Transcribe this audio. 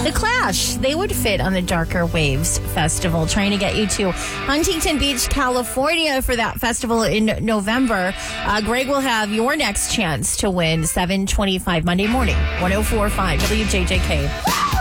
The Clash, they would fit on the Darker Waves Festival, trying to get you to Huntington Beach, California for that festival in November. Greg will have your next chance to win 7:25 Monday morning, 104.5 WJJK.